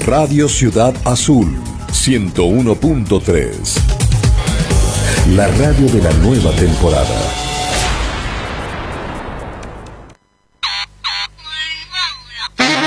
Radio Ciudad Azul 101.3. La radio de la nueva temporada.